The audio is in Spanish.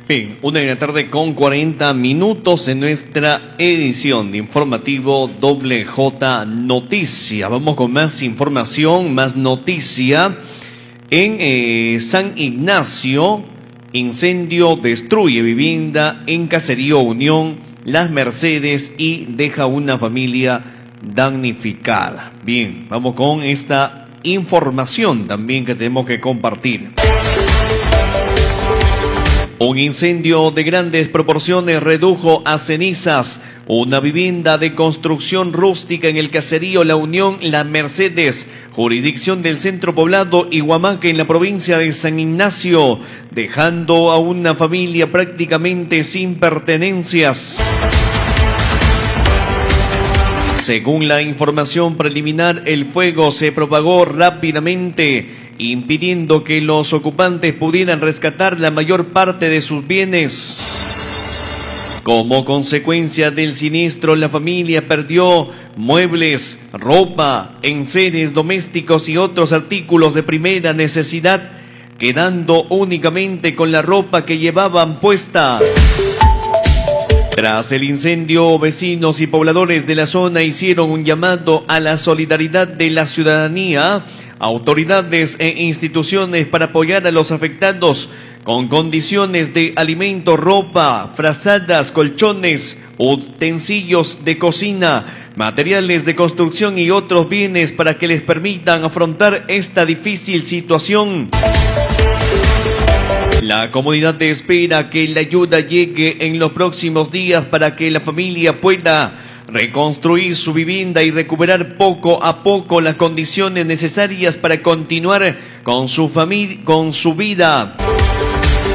Bien, 1:40 en nuestra edición de informativo WJ Noticias. Vamos con más información, más noticia. En San Ignacio, incendio destruye vivienda en Caserío Unión, Las Mercedes y deja una familia damnificada. Bien, vamos con esta información también que tenemos que compartir. Un incendio de grandes proporciones redujo a cenizas una vivienda de construcción rústica en el caserío La Unión, Las Mercedes, jurisdicción del centro poblado Iguamaque en la provincia de San Ignacio, dejando a una familia prácticamente sin pertenencias. Según la información preliminar, el fuego se propagó rápidamente, impidiendo que los ocupantes pudieran rescatar la mayor parte de sus bienes. Como consecuencia del siniestro, la familia perdió muebles, ropa, enseres domésticos y otros artículos de primera necesidad, quedando únicamente con la ropa que llevaban puesta. Tras el incendio, vecinos y pobladores de la zona hicieron un llamado a la solidaridad de la ciudadanía, autoridades e instituciones para apoyar a los afectados con condiciones de alimento, ropa, frazadas, colchones, utensilios de cocina, materiales de construcción y otros bienes para que les permitan afrontar esta difícil situación. La comunidad espera que la ayuda llegue en los próximos días para que la familia pueda reconstruir su vivienda y recuperar poco a poco las condiciones necesarias para continuar con su vida.